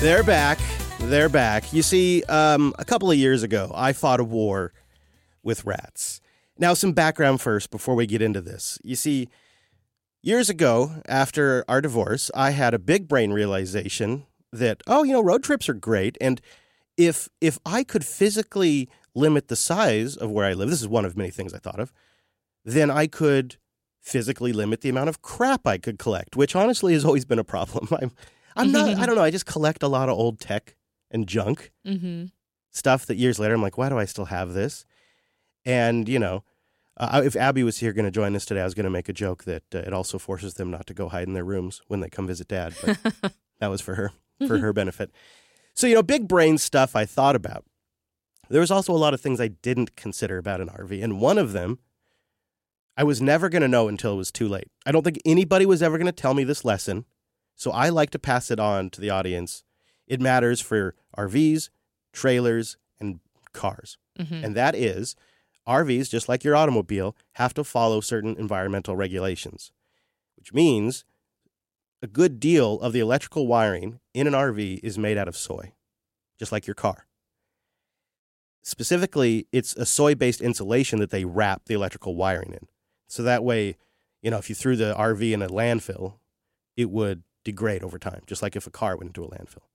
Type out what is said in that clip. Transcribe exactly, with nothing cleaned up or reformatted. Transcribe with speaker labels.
Speaker 1: They're back. They're back. You see, um, a couple of years ago, I fought a war with rats. Now, some background first before we get into this. You see, years ago, after our divorce, I had a big brain realization that, oh, you know, road trips are great. And if if I could physically limit the size of where I live, this is one of many things I thought of, then I could physically limit the amount of crap I could collect, which honestly has always been a problem. I'm, I'm not, I don't know, I just collect a lot of old tech and junk
Speaker 2: Mm-hmm.
Speaker 1: stuff that years later I'm like, why do I still have this? And, you know, uh, if Abby was here going to join us today, I was going to make a joke that uh, it also forces them not to go hide in their rooms when they come visit Dad. But that was for her, for her benefit. So, you know, big brain stuff I thought about. There was also a lot of things I didn't consider about an R V. And one of them, I was never going to know until it was too late. I don't think anybody was ever going to tell me this lesson. So I like to pass it on to the audience. It matters for R Vs, trailers, and cars.
Speaker 2: Mm-hmm.
Speaker 1: And that is, R Vs, just like your automobile, have to follow certain environmental regulations, which means a good deal of the electrical wiring in an R V is made out of soy, just like your car. Specifically, it's a soy-based insulation that they wrap the electrical wiring in. So that way, you know, if you threw the R V in a landfill, it would degrade over time, just like if a car went into a landfill.